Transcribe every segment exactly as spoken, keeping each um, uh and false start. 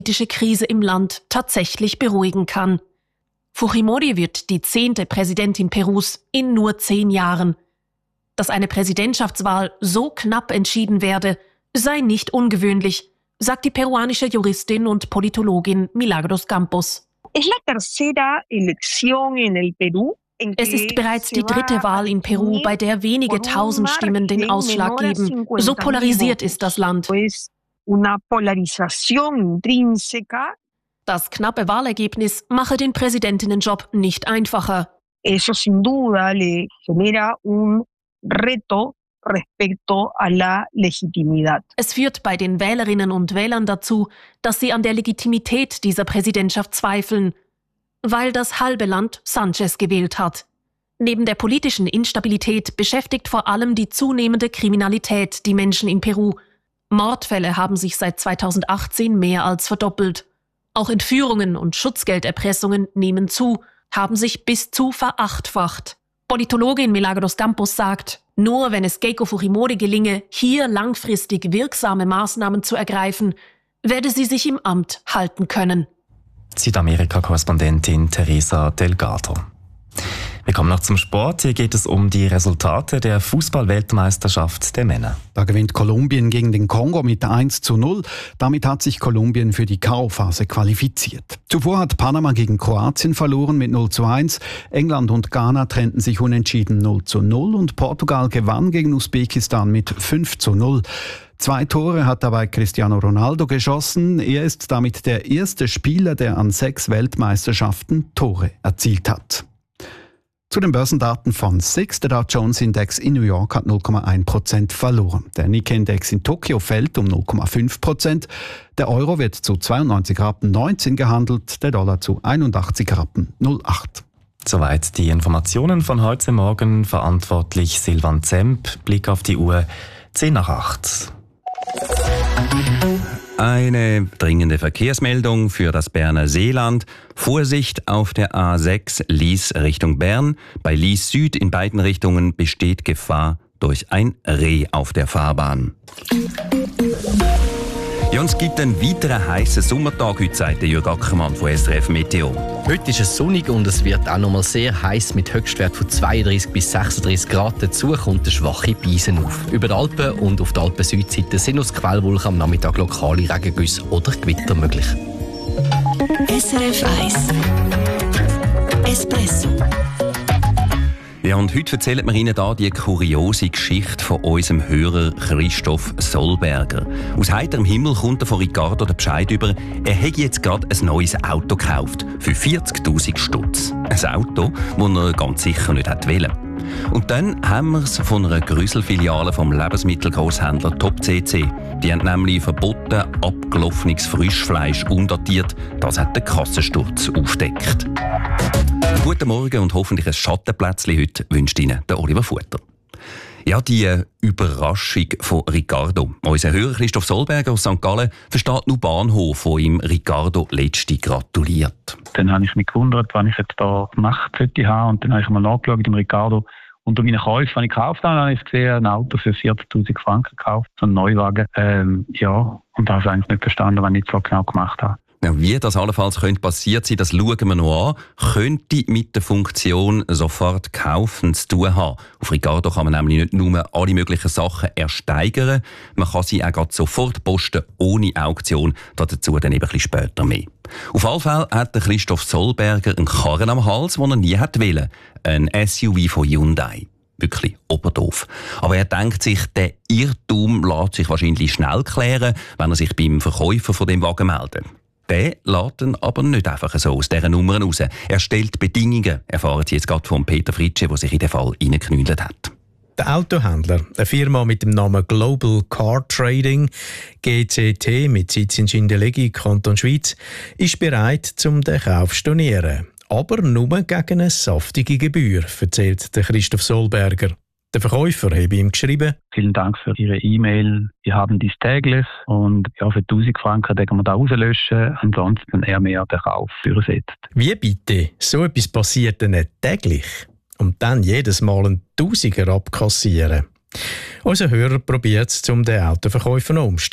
politische Krise im Land tatsächlich beruhigen kann. Fujimori wird die zehnte Präsidentin Perus in nur zehn Jahren. Dass eine Präsidentschaftswahl so knapp entschieden werde, sei nicht ungewöhnlich, sagt die peruanische Juristin und Politologin Milagros Campos. Es ist bereits die dritte Wahl in Peru, bei der wenige tausend Stimmen den Ausschlag geben. So polarisiert ist das Land. Das knappe Wahlergebnis mache den Präsidentinnenjob nicht einfacher. Eso sin duda le genera un reto respecto a la legitimidad. Es führt bei den Wählerinnen und Wählern dazu, dass sie an der Legitimität dieser Präsidentschaft zweifeln, weil das halbe Land Sanchez gewählt hat. Neben der politischen Instabilität beschäftigt vor allem die zunehmende Kriminalität die Menschen in Peru. Mordfälle haben sich seit zweitausendachtzehn mehr als verdoppelt. Auch Entführungen und Schutzgelderpressungen nehmen zu, haben sich bis zu verachtfacht. Politologin Milagros Campos sagt, nur wenn es Keiko Fujimori gelinge, hier langfristig wirksame Maßnahmen zu ergreifen, werde sie sich im Amt halten können. Südamerika-Korrespondentin Teresa Delgado. Wir kommen noch zum Sport. Hier geht es um die Resultate der Fußball-Weltmeisterschaft der Männer. Da gewinnt Kolumbien gegen den Kongo mit eins zu null. Damit hat sich Kolumbien für die K O-Phase qualifiziert. Zuvor hat Panama gegen Kroatien verloren mit null zu eins. England und Ghana trennten sich unentschieden null zu null und Portugal gewann gegen Usbekistan mit fünf zu null. Zwei Tore hat dabei Cristiano Ronaldo geschossen. Er ist damit der erste Spieler, der an sechs Weltmeisterschaften Tore erzielt hat. Zu den Börsendaten von S I X. Der Dow Jones Index in New York hat null Komma eins Prozent verloren. Der Nikkei-Index in Tokio fällt um null Komma fünf Prozent. Der Euro wird zu zweiundneunzig Rappen neunzehn gehandelt, der Dollar zu einundachtzig Rappen null Komma acht. Soweit die Informationen von heute Morgen. Verantwortlich Silvan Zemp. Blick auf die Uhr, zehn nach acht. Eine dringende Verkehrsmeldung für das Berner Seeland. Vorsicht auf der A sechs Lies Richtung Bern. Bei Lies Süd in beiden Richtungen besteht Gefahr durch ein Reh auf der Fahrbahn. Ja, und es gibt einen weiteren heissen Sommertag heute, sagt Jürg Ackermann von S R F Meteo. Heute ist es sonnig und es wird auch noch mal sehr heiß mit Höchstwert von zweiunddreißig bis sechsunddreißig Grad. Dazu kommt eine schwache Beisen auf. Über die Alpen und auf der Alpen-Südseite sind aus Quellwolken am Nachmittag lokale Regengüsse oder Gewitter möglich. S R F eins Espresso. Ja, und heute erzählen wir Ihnen hier die kuriose Geschichte von unserem Hörer Christoph Sollberger. Aus heiterem Himmel kommt er von Ricardo den Bescheid über, er hätte jetzt gerade ein neues Auto gekauft. Für vierzigtausend Stutz. Ein Auto, das er ganz sicher nicht wollte. Und dann haben wir es von einer Grüselfiliale vom Lebensmittelgrosshändler Top C C. Die haben nämlich verboten abgelaufenes Frischfleisch undatiert. Das hat der Kassensturz aufgedeckt. Guten Morgen und hoffentlich ein Schattenplätzchen heute wünscht Ihnen der Oliver Futter. Ja, die äh, Überraschung von Ricardo. Unser Hörer Christoph Sollberger aus Sankt Gallen versteht nur Bahnhof, von ihm Ricardo letzte gratuliert. Dann habe ich mich gewundert, was ich jetzt da gemacht sollte haben. Und dann habe ich mal nachgeschaut im Ricardo. Unter meinen Käufen, die ich gekauft habe, habe ich gesehen, ein Auto für vierzigtausend Franken gekauft, so ein Neuwagen. Ähm, ja, und da habe ich eigentlich nicht verstanden, was ich nicht so genau gemacht habe. Ja, wie das allenfalls könnte passiert sein, das schauen wir noch an. Könnte mit der Funktion sofort kaufen zu tun haben. Auf Ricardo kann man nämlich nicht nur alle möglichen Sachen ersteigern, man kann sie auch gerade sofort posten, ohne Auktion. Dazu dann eben ein bisschen später mehr. Auf alle Fälle hat der Christoph Sollberger einen Karren am Hals, den er nie wollte. Ein S U V von Hyundai. Wirklich oberdoof. Aber er denkt sich, der Irrtum lässt sich wahrscheinlich schnell klären, wenn er sich beim Verkäufer von dem Wagen meldet. Der lässt ihn aber nicht einfach so aus dieser Nummer raus. Er stellt Bedingungen, erfahren Sie jetzt gerade von Peter Fritsche, der sich in den Fall reingeknüllt hat. Der Autohändler, eine Firma mit dem Namen Global Car Trading, G C T mit Sitz in Schindellegi, Kanton Schweiz, ist bereit, um den Kauf zu stornieren. Aber nur gegen eine saftige Gebühr, erzählt der Christoph Sollberger. Der Verkäufer habe ihm geschrieben: Vielen Dank für Ihre E-Mail. Wir haben dies täglich und ja, für tausend Franken können wir da rauslöschen. Ansonsten eher mehr den Kauf durchsetzt. Wie bitte? So etwas passiert nicht täglich. Und dann jedes Mal einen Tausiger abkassieren. Unser Hörer probiert es, um den Autoverkäufer noch umzustimmen.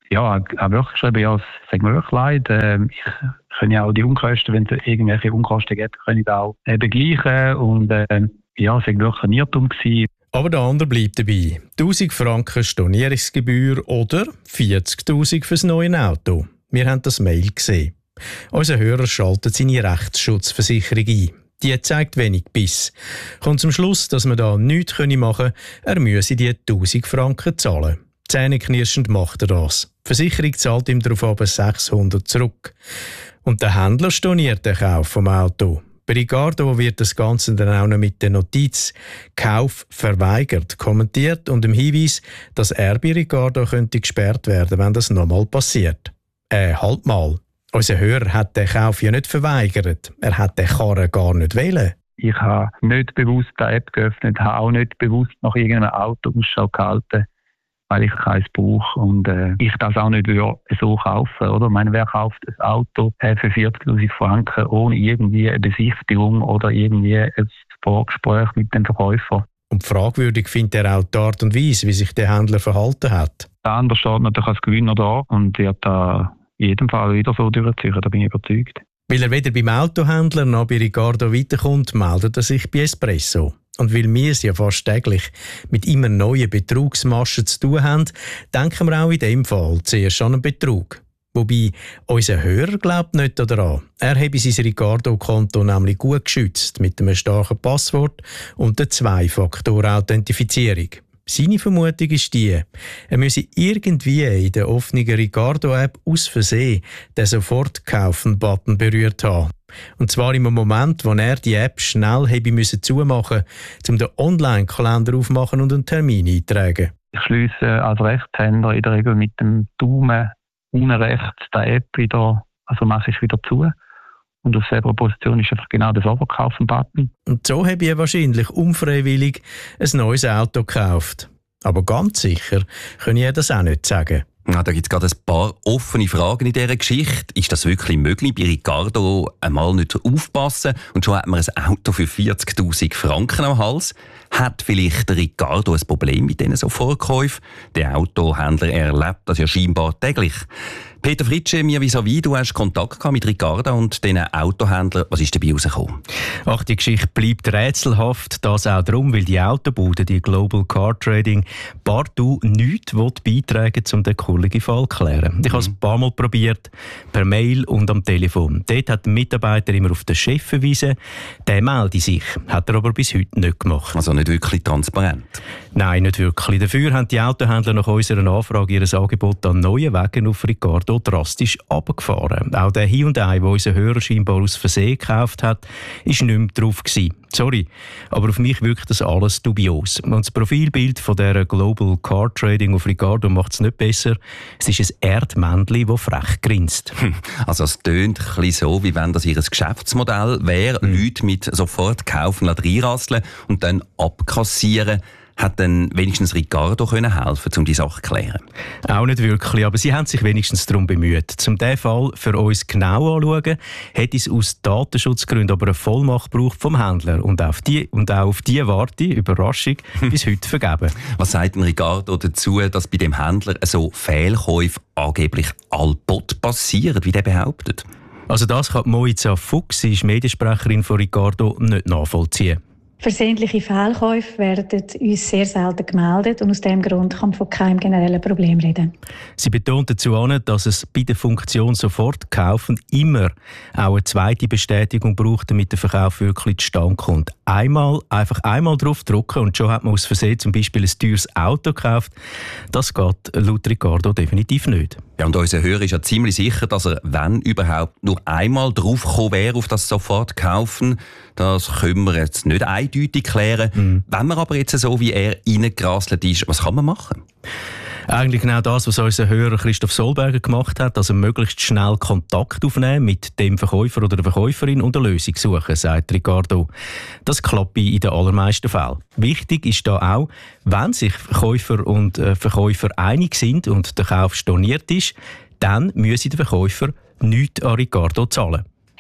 Ja, auch wirklich geschrieben, ja, es sagt mir wirklich leid. Ähm, ich kann ja auch die Unkosten, wenn es irgendwelche Unkosten gibt, kann ich auch äh, begleichen. Und äh, ja, es war wirklich ein Irrtum gewesen. Aber der andere bleibt dabei. tausend Franken Stornierungsgebühr oder vierzigtausend fürs neue Auto. Wir haben das Mail gesehen. Unser Hörer schaltet seine Rechtsschutzversicherung ein. Die zeigt wenig Biss. Kommt zum Schluss, dass man da nichts machen könne, er müsse die tausend Franken zahlen. Zähneknirschend macht er das. Die Versicherung zahlt ihm darauf aber sechshundert zurück. Und der Händler storniert den Kauf vom Auto. Bei Ricardo wird das Ganze dann auch noch mit der Notiz «Kauf verweigert» kommentiert und dem Hinweis, dass er bei Ricardo könnte gesperrt werden, wenn das nochmal passiert. Äh, halt mal. Unser Hörer hat den Kauf ja nicht verweigert. Er hat den Karren gar nicht wählen. Ich habe nicht bewusst die App geöffnet, habe auch nicht bewusst nach irgendeinem Auto Ausschau gehalten, weil ich keins brauche und äh, ich das auch nicht so kaufen. Oder? Ich meine, wer kauft ein Auto äh, für vierzigtausend Franken ohne irgendwie eine Besichtigung oder irgendwie ein Vorgespräch mit dem Verkäufer? Und fragwürdig findet er auch die Art und Weise, wie sich der Händler verhalten hat. Der andere steht natürlich als Gewinner da und wird da in jedem Fall wieder so durchziehen, da bin ich überzeugt. Weil er weder beim Autohändler noch bei Ricardo weiterkommt, meldet er sich bei Espresso. Und weil wir es ja fast täglich mit immer neuen Betrugsmaschen zu tun haben, denken wir auch in dem Fall zuerst an einen Betrug. Wobei unser Hörer glaubt nicht daran. Er habe sein Ricardo-Konto nämlich gut geschützt mit einem starken Passwort und der Zwei-Faktor-Authentifizierung. Seine Vermutung ist die, er müsse irgendwie in der offenen Ricardo-App aus Versehen den Sofort-Kaufen-Button berührt haben. Und zwar im Moment, wo er die App schnell hätte müssen zumachen, um den Online-Kalender aufmachen und einen Termin eintragen. Ich schliesse als Rechtshänder in der Regel mit dem Daumen unten rechts die App wieder, also mache ich wieder zu. Und auf selber Position ist einfach genau der Sofortkaufen-Button. Und so habe ich wahrscheinlich unfreiwillig ein neues Auto gekauft. Aber ganz sicher kann ich das auch nicht sagen. Ja, da gibt es gerade ein paar offene Fragen in dieser Geschichte. Ist das wirklich möglich, bei Ricardo einmal nicht aufpassen und schon hat man ein Auto für vierzigtausend Franken am Hals? Hat vielleicht der Ricardo ein Problem mit diesen Sofortkäufen? Der Autohändler erlebt das ja scheinbar täglich. Peter Fritsche, mir vis-à-vis, du hast Kontakt gehabt mit Ricardo und diesen Autohändlern. Was ist dabei rausgekommen? Ach, die Geschichte bleibt rätselhaft. Das auch darum, weil die Autobude, die Global Car Trading, partout nichts beitragen, um den kulligen Fall zu klären. Ich habe es ein paar Mal probiert, per Mail und am Telefon. Dort hat der Mitarbeiter immer auf den Chef verwiesen. Der melde sich, hat er aber bis heute nicht gemacht. Also nicht wirklich transparent? Nein, nicht wirklich. Dafür haben die Autohändler nach unserer Anfrage ihr Angebot an neuen Wegen auf Ricardo drastisch runtergefahren. Auch der Hyundai, den unser Hörer scheinbar aus Versehen gekauft hat, war nicht mehr drauf gewesen. Sorry, aber auf mich wirkt das alles dubios. Und das Profilbild von der Global Car Trading auf Ricardo macht es nicht besser. Es ist ein Erdmännchen, das frech grinst. Also es tönt ein bisschen so, wie wenn das ihr Geschäftsmodell wäre, mhm. Leute mit sofort kaufen, reinrasseln und dann abkassieren. Hat dann wenigstens Ricardo können helfen, um die Sache zu klären? Auch nicht wirklich, aber sie haben sich wenigstens darum bemüht. Um diesen Fall für uns genau anzuschauen, hätte es aus Datenschutzgründen aber eine Vollmacht gebraucht vom Händler. Und auf die, und auch auf diese warte, Überraschung, bis heute vergeben. Was sagt denn Ricardo dazu, dass bei dem Händler so Fehlkäufe angeblich allbot passieren, wie der behauptet? Also das kann Moiza Fuchs, sie ist Mediensprecherin von Ricardo, nicht nachvollziehen. Versehentliche Fehlkäufe werden uns sehr selten gemeldet und aus diesem Grund kann man von keinem generellen Problem reden. Sie betont dazu an, dass es bei der Funktion sofort kaufen immer auch eine zweite Bestätigung braucht, damit der Verkauf wirklich zustande kommt. Einmal, einfach einmal drauf drücken und schon hat man aus Versehen zum Beispiel ein teures Auto gekauft. Das geht laut Ricardo definitiv nicht. Ja, und unser Hörer ist ja ziemlich sicher, dass er, wenn überhaupt, nur einmal drauf gekommen wäre, auf das sofort kaufen. Das können wir jetzt nicht eindeutig klären. Mhm. Wenn man aber jetzt so wie er reingerasselt ist, was kann man machen? Eigentlich genau das, was unser Hörer Christoph Solberger gemacht hat, also möglichst schnell Kontakt aufnehmen mit dem Verkäufer oder der Verkäuferin und eine Lösung suchen, sagt Ricardo. Das klappt in den allermeisten Fällen. Wichtig ist da auch, wenn sich Käufer und Verkäufer einig sind und der Kauf storniert ist, dann müsse der Verkäufer nichts an Ricardo zahlen.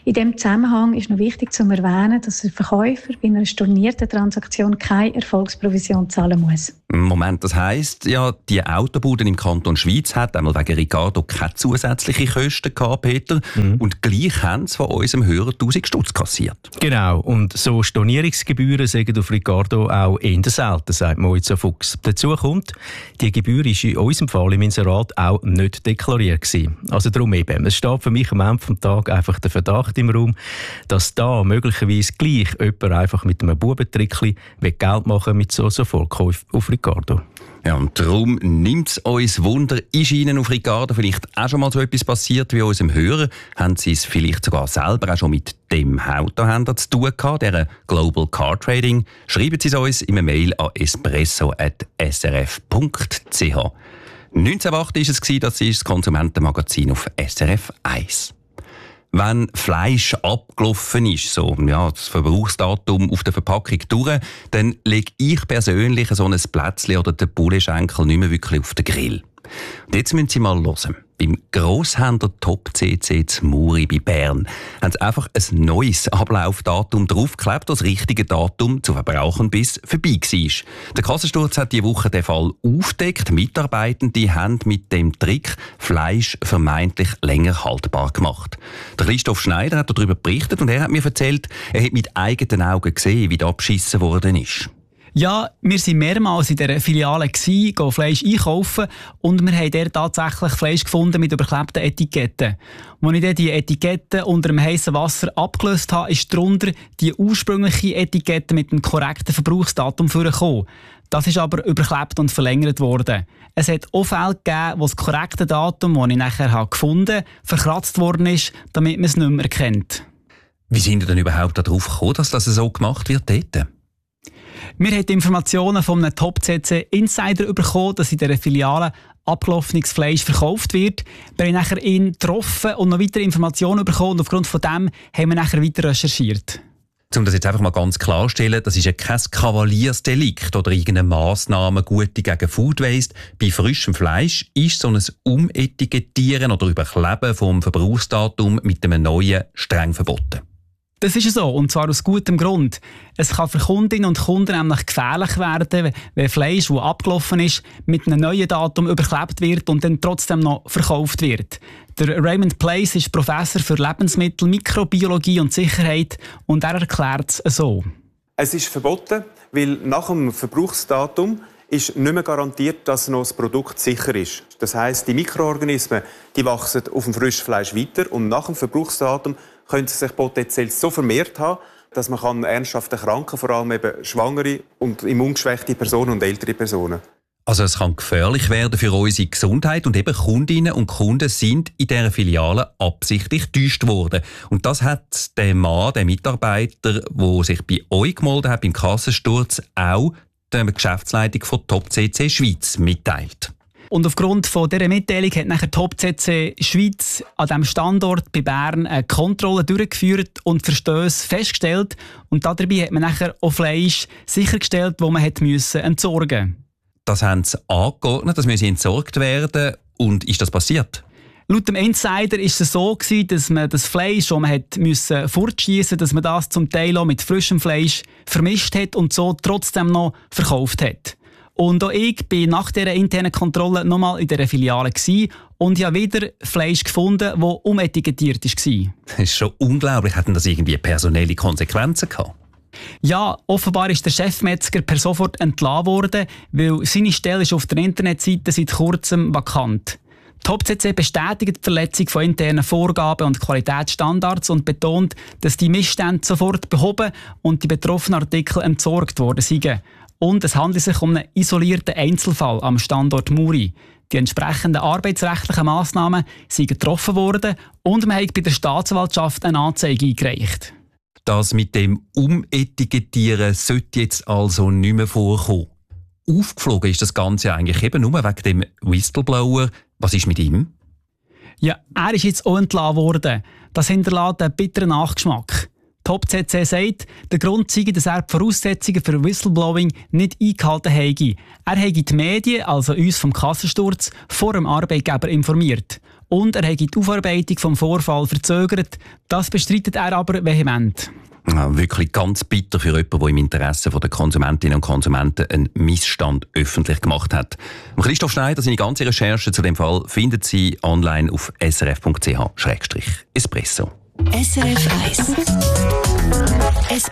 In diesem Zusammenhang ist noch wichtig zu erwähnen, dass der Verkäufer bei einer stornierten Transaktion keine Erfolgsprovision zahlen muss. Moment, das heisst, ja, die Autobuden im Kanton Schwyz hat einmal wegen Ricardo keine zusätzlichen Kosten gehabt, Peter. Mhm. Und gleich haben sie von unserem Hörer tausend Stutz kassiert. Genau, und so Stornierungsgebühren sagen auf Ricardo auch eher selten, sagt Moiza Fuchs. Dazu kommt, die Gebühr ist in unserem Fall im Inserat auch nicht deklariert gewesen. Also darum eben, es steht für mich am Ende des Tages einfach der Verdacht im Raum, dass da möglicherweise gleich jemand einfach mit einem Bubentrickli Geld machen mit so Sofortkäufen auf Ricardo. Ja, und darum nimmt es uns Wunder, ist Ihnen auf Ricardo vielleicht auch schon mal so etwas passiert wie unserem Hörer? Haben Sie es vielleicht sogar selber auch schon mit dem Autohändler zu tun gehabt, der Global Car Trading? Schreiben Sie es uns in einer Mail an espresso at s r f punkt c h. neunzehnhundertacht war es, das ist das Konsumentenmagazin auf S R F eins. Wenn Fleisch abgelaufen ist, so ja, das Verbrauchsdatum auf der Verpackung durch, dann lege ich persönlich so ein Plätzchen oder den Bullenschenkel nicht mehr wirklich auf den Grill. Und jetzt müssen Sie mal hören. Beim Grosshändler Top C C zu Muri bei Bern haben sie einfach ein neues Ablaufdatum draufgeklebt, das richtige Datum zu verbrauchen bis vorbei war. Der Kassensturz hat diese Woche den Fall aufgedeckt. Mitarbeitende haben mit dem Trick Fleisch vermeintlich länger haltbar gemacht. Der Christoph Schneider hat darüber berichtet und er hat mir erzählt, er hat mit eigenen Augen gesehen, wie da abgeschissen worden ist. Ja, wir waren mehrmals in dieser Filiale, gehen Fleisch einkaufen und wir haben dort tatsächlich Fleisch gefunden mit überklebten Etiketten. Als ich dann die Etiketten unter dem heißen Wasser abgelöst habe, ist darunter die ursprüngliche Etikette mit dem korrekten Verbrauchsdatum vorgekommen. Das ist aber überklebt und verlängert worden. Es hat auch Fälle gegeben, wo das korrekte Datum, das ich nachher gefunden habe, verkratzt worden ist, damit man es nicht mehr erkennt. Wie sind Sie denn überhaupt darauf gekommen, dass das so gemacht wird dort? Wir haben die Informationen von einem Top-C C Insider bekommen, dass in dieser Filiale abgelaufenes Fleisch verkauft wird. Wir haben nachher ihn getroffen und noch weitere Informationen bekommen und aufgrund von dem haben wir nachher weiter recherchiert. Um das jetzt einfach mal ganz klarstellen, das ist ja kein Kavaliersdelikt oder irgendeine Massnahme Gute gegen Food Waste. Bei frischem Fleisch ist so ein Umetikettieren oder Überkleben vom Verbrauchsdatum mit einem neuen streng verboten. Das ist so, und zwar aus gutem Grund. Es kann für Kundinnen und Kunden nämlich gefährlich werden, wenn Fleisch, das abgelaufen ist, mit einem neuen Datum überklebt wird und dann trotzdem noch verkauft wird. Der Raymond Place ist Professor für Lebensmittel, Mikrobiologie und Sicherheit und er erklärt es so. Es ist verboten, weil nach dem Verbrauchsdatum ist nicht mehr garantiert, dass noch das Produkt sicher ist. Das heisst, die Mikroorganismen die wachsen auf dem frischen Fleisch weiter und nach dem Verbrauchsdatum können sie sich potenziell so vermehrt haben, dass man kann ernsthaft erkranken, vor allem eben schwangere und immungeschwächte Personen und ältere Personen. Also es kann gefährlich werden für unsere Gesundheit und eben Kundinnen und Kunden sind in dieser Filiale absichtlich getäuscht worden. Und das hat der Mann, der Mitarbeiter, der sich bei euch gemeldet hat, beim Kassensturz, auch der Geschäftsleitung von Top C C Schweiz mitteilt. Und aufgrund von dieser Mitteilung hat nachher Top C C Schweiz an diesem Standort bei Bern eine Kontrolle durchgeführt und Verstöße festgestellt. Und dabei hat man nachher auch Fleisch sichergestellt, das man hat müssen entsorgen musste. Das haben sie angeordnet, das müsse entsorgt werden. Und ist das passiert? Laut dem Insider war es so, dass man das Fleisch, das man hat müssen fortschiessen, dass man das zum Teil auch mit frischem Fleisch vermischt hat und so trotzdem noch verkauft hat. Und auch ich war nach dieser internen Kontrolle nochmal in dieser Filiale und habe wieder Fleisch gefunden, das umetikettiert war. Das ist schon unglaublich. Hatten das irgendwie personelle Konsequenzen gehabt? Ja, offenbar ist der Chefmetzger per sofort entlassen worden, weil seine Stelle ist auf der Internetseite seit kurzem vakant. Top C C bestätigt die Verletzung von internen Vorgaben und Qualitätsstandards und betont, dass die Missstände sofort behoben und die betroffenen Artikel entsorgt worden seien. Und es handelt sich um einen isolierten Einzelfall am Standort Muri. Die entsprechenden arbeitsrechtlichen Massnahmen sind getroffen worden und man hat bei der Staatsanwaltschaft eine Anzeige eingereicht. Das mit dem Umetikettieren sollte jetzt also nicht mehr vorkommen. Aufgeflogen ist das Ganze eigentlich eben nur wegen dem Whistleblower. Was ist mit ihm? Ja, er ist jetzt auch entlassen worden. Das hinterlässt einen bitteren Nachgeschmack. Top C C sagt, der Grund sei, dass er die Voraussetzungen für Whistleblowing nicht eingehalten habe. Er habe die Medien, also uns vom Kassensturz, vor dem Arbeitgeber informiert. und er habe die Aufarbeitung vom Vorfall verzögert. Das bestreitet er aber vehement. Ja, wirklich ganz bitter für jemanden, der im Interesse der Konsumentinnen und Konsumenten einen Missstand öffentlich gemacht hat. Christoph Schneider, seine ganze Recherche zu dem Fall findet Sie online auf s r f punkt c h schrägstrich espresso. S R F eins